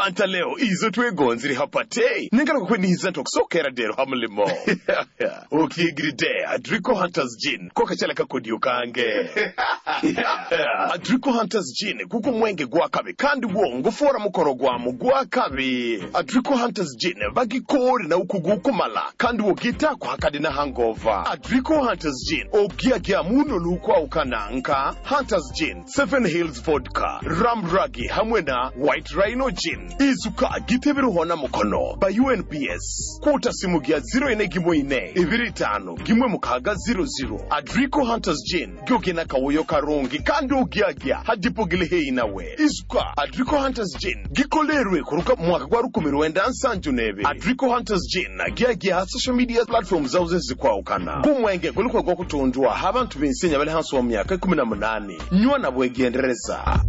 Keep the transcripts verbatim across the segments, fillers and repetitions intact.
Fanta leo izo twegonziri hapate ningana kwe nizanto kusokera dero hamulimo Ukigiride Adrico Hunters Gin koka chala kakodi ukange Adrico Hunters Gin kuko mwenge gwa kabe kandi wo ngufora mukoro gwa mugwa kabe Adrico Hunters Gin bagikori na ukugukumala kandi wo gita kwa hakadi na hangover Adrico Hunters Gin ogia gia muno lukwa ukananka Hunters Gin Seven Hills Vodka Ram Ragi hamwena White Rhino Gin izuka gitebiru hona mukono ba U N P S kuta simu gia zero ene gimo ine ibiri tano gimwe mukaga zero zero Adrico Hunters Gin gyogena kawoyo karungi kandi ugia gia hadipo gilehe inawe izuka Adrico Hunters Gin gikolerwe kuruka mwaka kwa rukumiro wenda ansanju nebe Adrico Hunters Gin gia gia social media platforms zauze zikwa ukana kumwenge kulukwa kwa kutundua habantu binsenya bale hansu wa myaka kumi na munani nywa na bwegendereza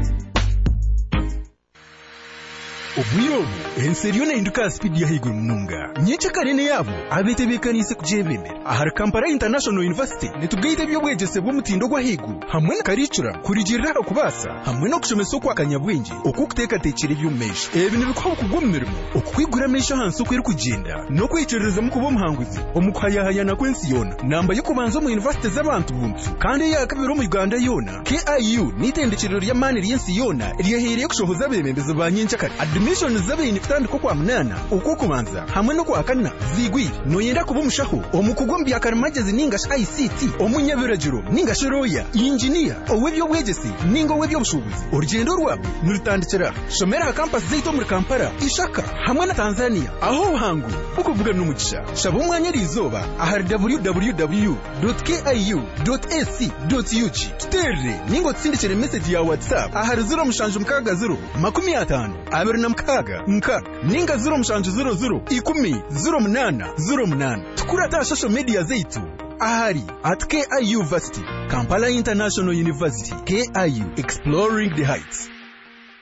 Obuyobu enseriyo na induka speed ya higuru mununga nyecha karene yabo abetebekanise kujebemera ahari Kampala International University netugaite byobwegese bwo mutindo gwa higuru hamwe na karicura kurigirira kubasa hamwe no kushomesa kwa kanyabwingi okukuteka tekire byumesha ebi nibikwa kugummirimo okukwigura mesha hanso kweri kugenda no kwicereza mu kubo muhanguzi omukwayahaya na kwensi yona namba yo kubanza mu university z'abantu buntu kandi yakabiro mu Uganda yona K I U nitendekiriro rya mani ryensi yona riyahereye kushohoza bemembeze banyencha kare admission zabe inifitandi ko kwa mnana uko kubanza hamwe no kwa kana zigwi no yenda kubumushaho omukugombi akarimagezi ninga I C T omunyabirajiro ninga shoroya engineer owebyo bwegesi ningo webyo bushubuzi urugendo rwabo nurutandikira shomera campus zito muri Kampala ishaka hamwe na Tanzania aho hangu ukuvuga n'umugisha shabo umwanya rizoba ahari w w w dot k i u dot a c dot u g tere ningo tsindikire message ya WhatsApp ahari zero mushanju mkaga zero makumi atanu abiri na mkaga nka ninga zero mushanju zero zero ikumi zero munana zero munana tukurata social media zetu ahari at K I U University Kampala International University K I U Exploring the Heights.